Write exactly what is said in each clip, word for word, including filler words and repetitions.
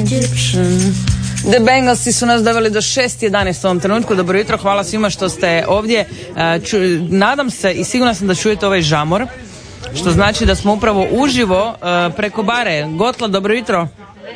Egyptian. The Bengalsi su nas doveli do šest jedanaest u ovom trenutku. Dobro jutro, hvala svima što ste ovdje. Ču, nadam se i sigurna sam da čujete ovaj žamor, što znači da smo upravo uživo uh, preko bare. Gotla, dobro jutro.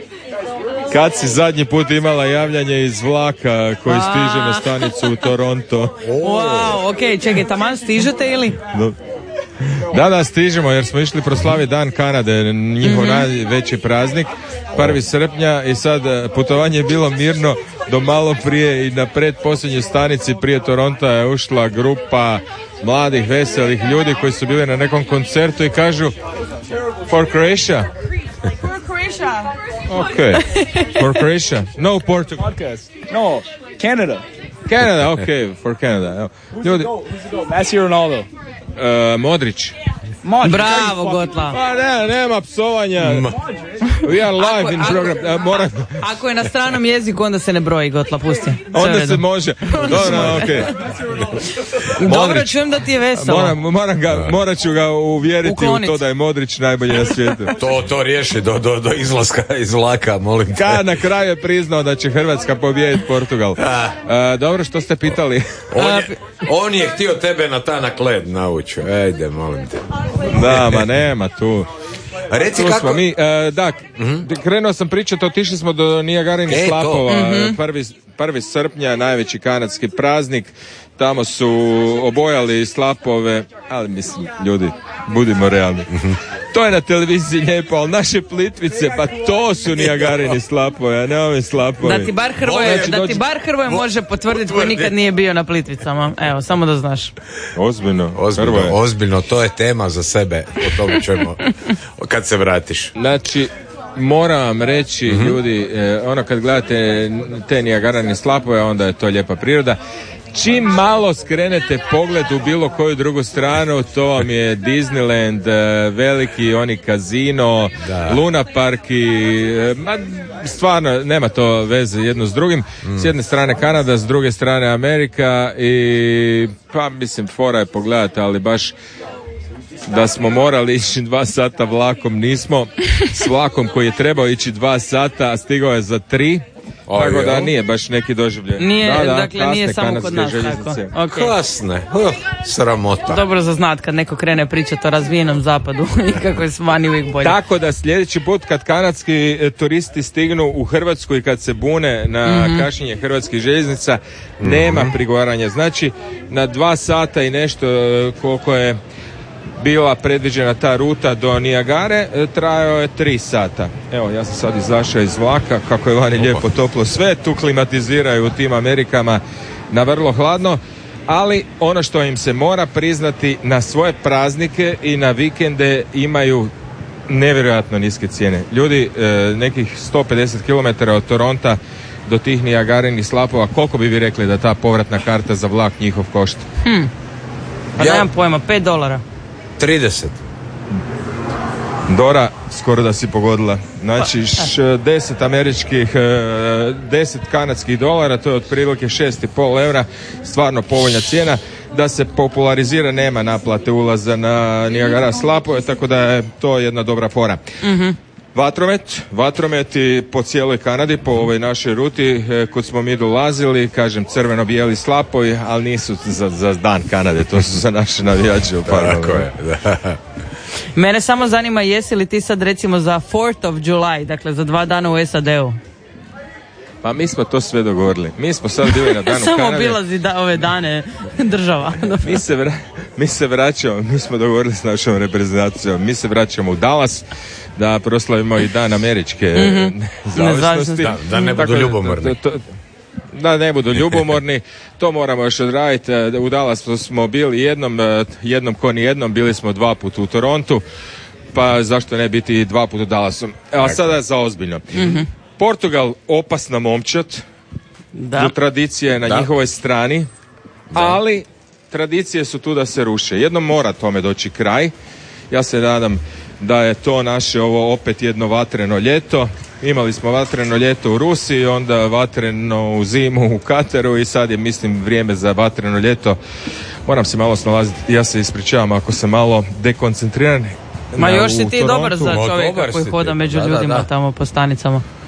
Kad si zadnji put imala javljanje iz vlaka koji stiže na stanicu u Toronto? Wow, ok, čekaj, taman stižete ili? No. Da, da, stižemo jer smo išli proslaviti Dan Kanade, njihov mm-hmm. najveći praznik, prvi srpnja, i sad putovanje je bilo mirno do malo prije i na predposljednjoj stanici prije Toronta je ušla grupa mladih, veselih ljudi koji su bili na nekom koncertu i kažu For Croatia. For Croatia. Ok. For Croatia. No Portugal. Podcast. No, Canada. Canada, ok, for Canada. Ljudi. Messi Ronaldo. Uh, Modrić. Modrić. Bravo, Gotla. Pa ne, nema psovanja. We are live in program. Uh, moram... Ako je na stranom jeziku, onda se ne broji, Gotla, pusti. Onda se može. Dobro, okej. Dobro, čujem da ti je veselo. Moram, moram ga, morat ću ga uvjeriti Uklonit. u to da je Modrić najbolji na svijetu. To, to riješi do, do, do izlaska iz vlaka, molim te. Kad na kraju je priznao da će Hrvatska pobijediti Portugal. Uh, dobro, što ste pitali? On je, on je htio tebe na tanak led navući. Ejde, molim te. Da, ma nema tu. Reci tu kako... smo mi, uh, da, mm-hmm. krenuo sam pričati, otišli smo do Nijagarinih e, slapova, mm-hmm. prvi, prvi srpnja, najveći kanadski praznik, tamo su obojali slapove, ali mislim, ljudi, budimo realni. Mm-hmm. To je na televiziji lijepo, ali naše Plitvice, pa to su Nijagarini slapove, a ne ove slapove. Da ti bar Hrvoje, znači, da ti bar Hrvoje može potvrditi koji nikad nije bio na Plitvicama. Evo, samo da znaš. Ozbiljno, ozbiljno, Hrvoje. ozbiljno, to je tema za sebe, o tome ćemo kad se vratiš. Znači, moram vam reći, mm-hmm. ljudi, eh, ono kad gledate te Nijagarine slapove, onda je to lijepa priroda. Čim malo skrenete pogled u bilo koju drugu stranu, to vam je Disneyland, veliki oni kazino, da. Luna Park i ma, stvarno nema to veze jedno s drugim. Mm. S jedne strane Kanada, s druge strane Amerika i pa mislim fora je pogledati, ali baš da smo morali ići dva sata vlakom, nismo. S vlakom koji je trebao ići dva sata, a stigao je za tri. Oh, tako da nije baš neki doživljaj. Nije, da, da, dakle nije samo kod nas tako. Okay. Kasne, uh, sramota. Dobro za znat kad neko krene pričati o razvijenom zapadu i kako je vani uvijek bolje. Tako da sljedeći put kad kanadski turisti stignu u Hrvatsku i kad se bune na mm-hmm. kašnjenje hrvatskih željeznica, mm-hmm. nema prigovaranja. Znači na dva sata i nešto koliko je bila predviđena ta ruta do Nijagare, trajao je tri sata. Evo, ja sam sad izašao iz vlaka, kako je vani lijepo toplo sve, tu klimatiziraju u tim Amerikama na vrlo hladno, ali ono što im se mora priznati, na svoje praznike i na vikende imaju nevjerojatno niske cijene. Ljudi, nekih sto pedeset kilometara od Toronta do tih Nijagarinih slapova, koliko bi vi rekli da ta povratna karta za vlak njihov košta? Hmm. Pa ja nemam pojma, pet dolara. trideset. Dora, skoro da si pogodila. Znači, š, deset američkih, deset kanadskih dolara, to je otprilike šest i pol eura, stvarno povoljna cijena. Da se popularizira, nema naplate ulaza na Nijagara slapove, tako da je to jedna dobra fora. Mhm. Vatromet, vatrometi po cijeloj Kanadi, po ovoj našoj ruti, kod smo mi dolazili, kažem, crveno-bijeli slapovi, ali nisu za, za Dan Kanade, to su za naše navijače u Parmanu. Tako je, da. Mene samo zanima, jesi li ti sad recimo za fourth of July, dakle za dva dana u S A D-u? Pa mi smo to sve dogovorili. Mi smo sad bili na danu Samo Kanade. Samo obilazi da, ove dane država. mi, se vra, mi se vraćamo, mi smo dogovorili s našom reprezentacijom, mi se vraćamo u Dallas da proslavimo i dan američke mm-hmm. zavisnosti. Da, da ne budu ljubomorni. To, to, da ne budu ljubomorni, to moramo još odraditi. U Dallasu smo bili jednom, jednom ko ni jednom, bili smo dva puta u Torontu, pa zašto ne biti dva puta u Dallasu. A sada za ozbiljno. Mm-hmm. Portugal, opasna momčad, da. Tradicija je na da. njihovoj strani, da. ali tradicije su tu da se ruše. Jednom mora tome doći kraj. Ja se nadam da je to naše ovo opet jedno vatreno ljeto. Imali smo vatreno ljeto u Rusiji, onda vatreno u zimu u Kataru i sad je, mislim, vrijeme za vatreno ljeto. Moram se malo snalaziti, ja se ispričavam ako sam malo dekoncentriran. Ma još si ti dobar za čovjeka koji hoda među da, ljudima da, da. tamo po stanicama.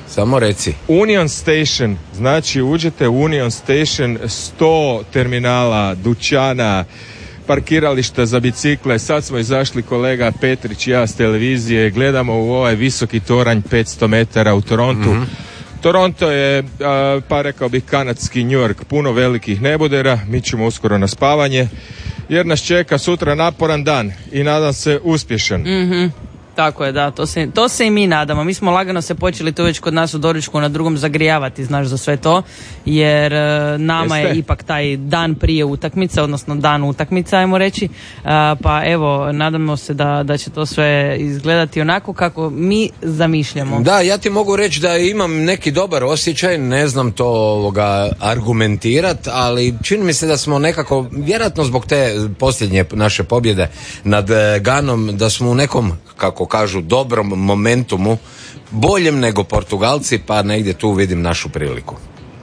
Samo reci. Union Station, znači uđete u Union Station, sto terminala, dućana, parkirališta za bicikle. Sad smo izašli kolega Petrić i ja s televizije, gledamo u ovaj visoki toranj petsto metara u Torontu. Mm-hmm. Toronto je, pa rekao bih, kanadski New York, puno velikih nebodera, mi ćemo uskoro na spavanje, jer nas čeka sutra naporan dan i nadam se uspješan. Mhm. Tako je, da, to se, to se i mi nadamo. Mi smo lagano se počeli to već kod nas u doručku na drugom zagrijavati, znaš, za sve to, jer e, nama Jeste? je ipak taj dan prije utakmice, odnosno dan utakmice, ajmo reći, a, pa evo, nadamo se da, da će to sve izgledati onako kako mi zamišljamo. Da, ja ti mogu reći da imam neki dobar osjećaj, ne znam to ovoga argumentirati, ali čini mi se da smo nekako, vjerojatno zbog te posljednje naše pobjede nad Ganom, da smo u nekom, kako kažu, dobrom momentumu, boljem nego Portugalci, pa negdje tu vidim našu priliku.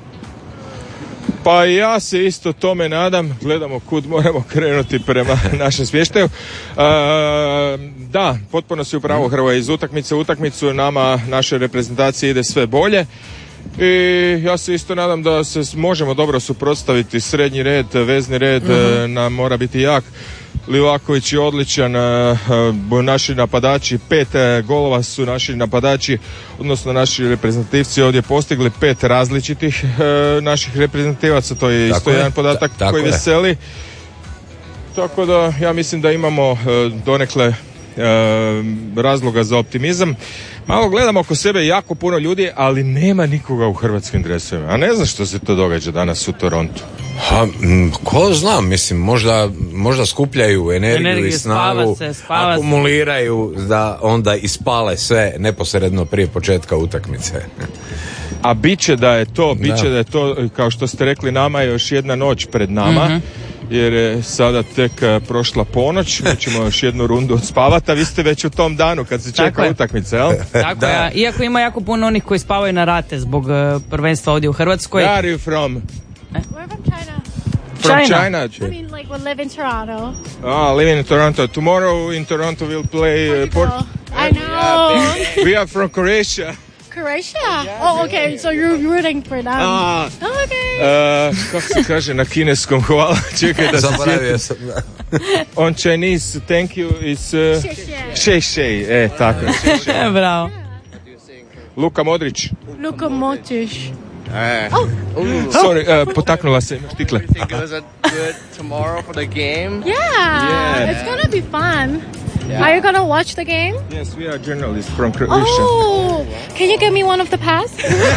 Pa ja se isto tome nadam, gledamo kud moramo krenuti prema našem smještaju. Uh, da, potpuno si upravo, Hrvoje, iz utakmice u utakmicu nama, naše reprezentacije ide sve bolje. I ja se isto nadam da se možemo dobro suprotstaviti, srednji red, vezni red mm-hmm. nam mora biti jak. Livaković je odličan, naši napadači, pet golova su naši napadači, odnosno naši reprezentativci ovdje postigli, pet različitih naših reprezentativaca, to je tako isto je. jedan podatak Ta, koji je. veseli. Tako da ja mislim da imamo donekle razloga za optimizam. Malo gledamo oko sebe jako puno ljudi, ali nema nikoga u hrvatskim dresovima. A ne znam što se to događa danas u Torontu. Ha, m, ko znam, mislim, možda, možda skupljaju energiju, energiju i snagu, spava se, spava akumuliraju da onda ispale sve neposredno prije početka utakmice. A bit će da je to, bit će da. da je to, kao što ste rekli, nama je još jedna noć pred nama. Mm-hmm. Jer je sada tek prošla ponoć, mi ćemo još jednu rundu odspavati, a vi ste već u tom danu kad se čeka Tako utakmica, jel? Tako da. je, iako ima jako puno onih koji spavaju na rate zbog uh, prvenstva ovdje u Hrvatskoj. Where are you from? Eh? We're from China. From China? China? I mean, like, we live in Toronto. Ah, living in Toronto. Tomorrow in Toronto we'll play... Uh, Port- I know. We are from Croatia. Croatia? Yeah, oh, okay. Yeah. So you're rooting for them. Ah, oh, okay. Uh, kako se kaže na kineskom? Hvala. Čekaj da se sjetim. On Chinese, thank you, is... Uh, šej, šej. E, tako. Bravo. Luka Modrić. Luka Modrić. Uh, oh. Sorry, uh, potaknula se štikle. Everything goes good tomorrow for the game? Yeah, yeah. It's gonna be fun. Yeah. Are you gonna watch the game? Yes, we are journalists from Croatia. Oh, can you give me one of the pass?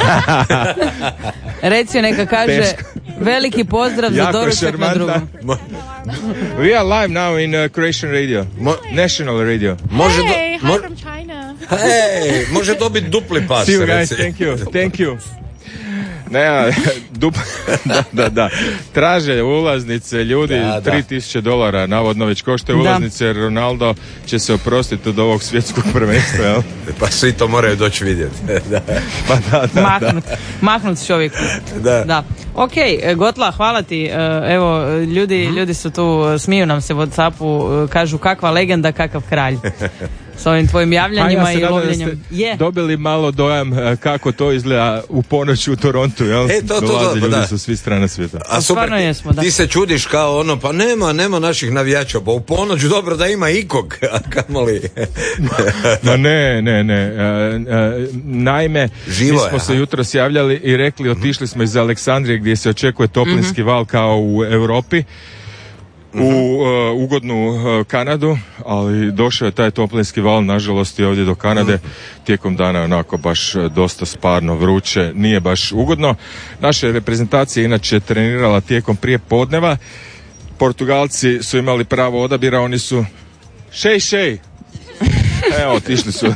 Reci, neka kaže veliki pozdrav za doručak na drugom. We are live now in uh, Croatian radio, Mo- national radio. Može hey, do- hi mo- from China. Hey, može dobiti dupli pas. See you guys, thank you, thank you. Ne, dup, da, da, da. Traže ulaznice ljudi, da, da. tri tisuće dolara, navodno već koštaju ulaznice, jer Ronaldo će se oprostiti od ovog svjetskog prvenstva, jel? Pa svi to moraju doći vidjeti. Da. Pa da, da, Mahnut, da. mahnut čovjeku. Da. Da. Ok, Gotla, hvala ti. Evo, ljudi, mm-hmm. ljudi su tu, smiju nam se u WhatsAppu, kažu kakva legenda, kakav kralj. S ovim tvojim javljanjima ja i lovljenjem. Je. Dobili malo dojam kako to izgleda u ponoć u Torontu, jel? E, to, to, Dolaze to, ljudi da. su svi strana svijeta. A super, jesmo, da. Ti se čudiš kao ono, pa nema, nema naših navijača, pa u ponoć dobro da ima ikog, a kamoli. Ma ne, ne, ne. E, e, naime, Živo mi smo je, se jutros javljali i rekli, otišli smo iz Aleksandrije gdje se očekuje toplinski mm-hmm. val kao u Europi. U uh, ugodnu uh, Kanadu, ali došao je taj toplinski val, nažalost, i ovdje do Kanade tijekom dana onako baš dosta sparno, vruće, nije baš ugodno. Naša reprezentacija inače trenirala tijekom prije podneva. Portugalci su imali pravo odabira, oni su šej, šej. Evo, otišli su.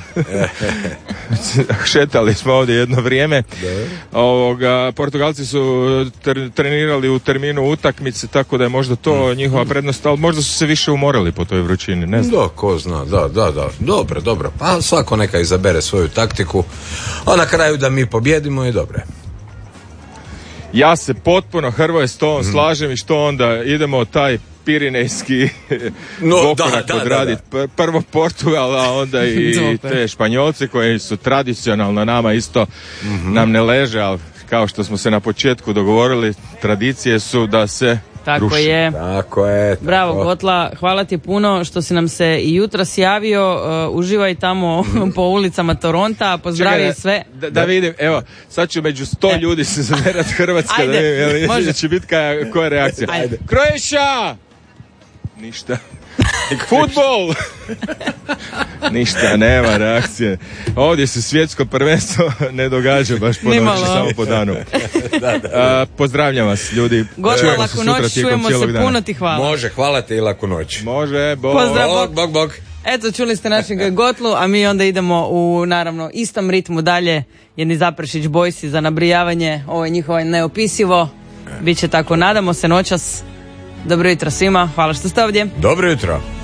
Šetali smo ovdje jedno vrijeme. Ovoga, Portugalci su ter, trenirali u terminu utakmice, tako da je možda to njihova prednost, ali možda su se više umorali po toj vrućini, ne znam. Da, ko zna, da, da, da. Dobro, dobro. Pa svako neka izabere svoju taktiku, a na kraju da mi pobjedimo i dobre. Ja se potpuno, Hrvoje, s tom slažem i što onda idemo taj pirinejski No, dvokorak da, da, odraditi. da, P- Prvo Portugal, a onda i Super. te Španjolci koji su tradicionalno nama isto Mhm. nam ne leže, ali kao što smo se na početku dogovorili, tradicije su da se Tako ruši. je. Tako je. Tako. Bravo Gotla, hvala ti puno što si nam se i jutros javio, uh, uživaj tamo po ulicama Toronta, pozdravi Čekaj, sve. Da, da vidim, evo, sad ću među sto E. ljudi se zaderat Hrvatska, Ajde, da vidim, jel, može. će biti koja, koja je reakcija. Ajde. Croatia! Ništa. Futbol! Ništa, nema reakcije. Ovdje se svjetsko prvenstvo ne događa baš po Nimalo. noći, samo po danu. A, pozdravljam vas, ljudi. Gotla, Čujemo se laku sutra noć, tijekom čujemo cijelog se, dana. puno ti hvala. Može, hvala ti i laku noć. Može, bo. Pozdrav. Bog, bog, bog. Eto, čuli ste našeg Gotlu, a mi onda idemo u, naravno, istom ritmu dalje. Jedni Zaprešić Bojsi za nabrijavanje, ovo je njihovo neopisivo. Biće tako, nadamo se noćas. Dobro jutro svima, hvala što ste ovdje. Dobro jutro.